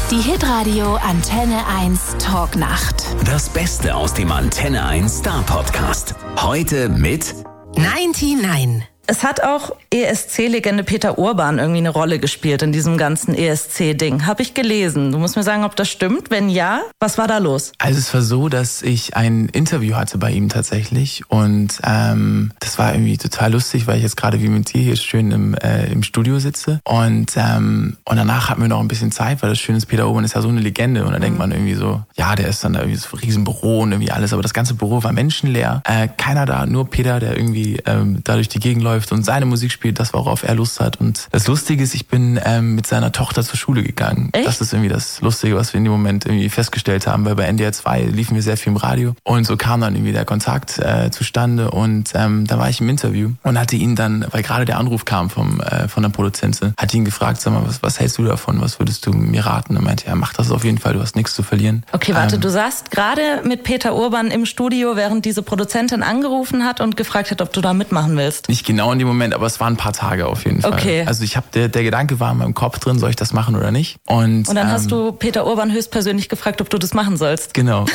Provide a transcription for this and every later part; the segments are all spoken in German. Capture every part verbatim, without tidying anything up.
Die Hitradio Antenne eins Talknacht. Das Beste aus dem Antenne eins Star Podcast. Heute mit neunundneunzig. Es hat auch E S C-Legende Peter Urban irgendwie eine Rolle gespielt in diesem ganzen E S C-Ding. Habe ich gelesen. Du musst mir sagen, ob das stimmt. Wenn ja, was war da los? Also es war so, dass ich ein Interview hatte bei ihm tatsächlich und ähm, das war irgendwie total lustig, weil ich jetzt gerade wie mit dir hier schön im, äh, im Studio sitze und ähm, und danach hatten wir noch ein bisschen Zeit, weil das Schöne ist, Peter Urban ist ja so eine Legende und da mhm. denkt man irgendwie so, ja, der ist dann da irgendwie so ein riesen Büro und irgendwie alles, aber das ganze Büro war menschenleer. Äh, keiner da, nur Peter, der irgendwie ähm, da durch die Gegend läuft und seine Musik spielt, das, worauf er Lust hat. Und das Lustige ist, ich bin ähm, mit seiner Tochter zur Schule gegangen. Echt? Das ist irgendwie das Lustige, was wir in dem Moment irgendwie festgestellt haben, weil bei N D R zwei liefen wir sehr viel im Radio und so kam dann irgendwie der Kontakt äh, zustande und ähm, da war ich im Interview und hatte ihn dann, weil gerade der Anruf kam vom äh, von der Produzentin, hatte ihn gefragt, sag mal, was, was hältst du davon, was würdest du mir raten? Und meinte, ja, mach das auf jeden Fall, du hast nichts zu verlieren. Okay, warte, ähm, du saßt gerade mit Peter Urban im Studio, während diese Produzentin angerufen hat und gefragt hat, ob du da mitmachen willst. Nicht genau in dem Moment, aber es waren ein paar Tage auf jeden Fall. Okay. Also ich habe der, der Gedanke war in meinem Kopf drin, soll ich das machen oder nicht? Und, Und dann ähm, hast du Peter Urban höchstpersönlich gefragt, ob du das machen sollst. Genau.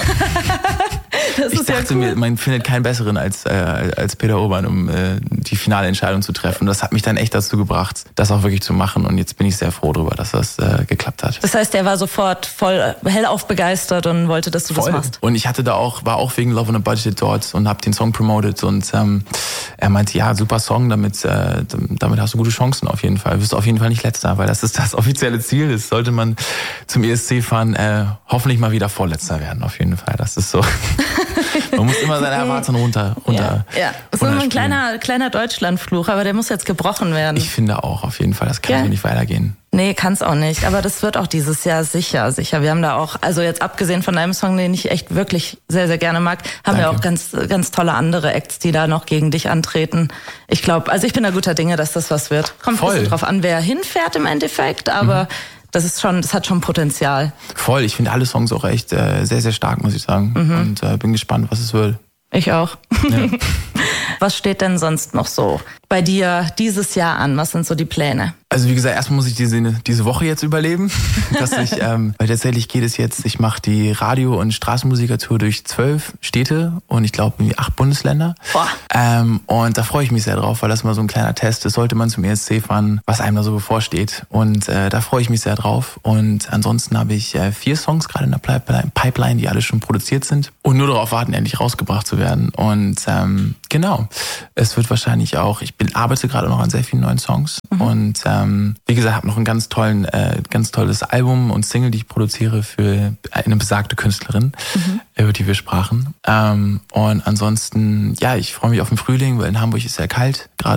Das Ich ist ja dachte cool. mir, man findet keinen besseren als, äh, als Peter Urban, um äh, die finale Entscheidung zu treffen. Das hat mich dann echt dazu gebracht, das auch wirklich zu machen. Und jetzt bin ich sehr froh darüber, dass das äh, geklappt hat. Das heißt, er war sofort voll hellauf begeistert und wollte, dass du Voll. das machst. Und ich hatte da auch, war auch wegen Love on a Budget dort und habe den Song promoted und ähm, er meinte, ja, super Song, damit äh, damit hast du gute Chancen auf jeden Fall. Du wirst auf jeden Fall nicht Letzter, weil das ist das offizielle Ziel. Das sollte man zum E S C fahren, äh, hoffentlich mal wieder Vorletzter werden, auf jeden Fall. Das ist so. Man muss immer seine Erwartungen runter, runter. Ja, ja. Das ist nur ein kleiner, kleiner Deutschlandfluch, aber der muss jetzt gebrochen werden. Ich finde auch, auf jeden Fall. Das kann Ja. so nicht weitergehen. Nee, kann's auch nicht. Aber das wird auch dieses Jahr sicher, sicher. Wir haben da auch, also jetzt abgesehen von einem Song, den ich echt wirklich sehr, sehr gerne mag, haben Danke. wir auch ganz, ganz tolle andere Acts, die da noch gegen dich antreten. Ich glaube, also ich bin da guter Dinge, dass das was wird. Kommt Voll. ein bisschen drauf an, wer hinfährt im Endeffekt, aber mhm. das ist schon, das hat schon Potenzial. Voll, ich finde alle Songs auch echt äh, sehr, sehr stark, muss ich sagen. Mhm. Und äh, bin gespannt, was es wird. Ich auch. Ja. Was steht denn sonst noch so bei dir dieses Jahr an? Was sind so die Pläne? Also wie gesagt, erstmal muss ich diese diese Woche jetzt überleben, dass ich, ähm, weil tatsächlich geht es jetzt, ich mache die Radio- und Straßenmusikertour durch zwölf Städte und ich glaube irgendwie acht Bundesländer. Boah. Ähm, und da freue ich mich sehr drauf, weil das mal so ein kleiner Test ist, sollte man zum E S C fahren, was einem da so bevorsteht. Und äh, da freue ich mich sehr drauf. Und ansonsten habe ich äh, vier Songs gerade in der Pipeline, die alle schon produziert sind und nur darauf warten, endlich rausgebracht zu werden. Und ähm, genau, es wird wahrscheinlich auch, ich bin, arbeite gerade noch an sehr vielen neuen Songs mhm. und ähm, wie gesagt, habe noch ein ganz tollen, äh, ganz tolles Album und Single, die ich produziere für eine besagte Künstlerin, mhm. über die wir sprachen. Ähm, und ansonsten, ja, ich freue mich auf den Frühling, weil in Hamburg ist sehr kalt, gerade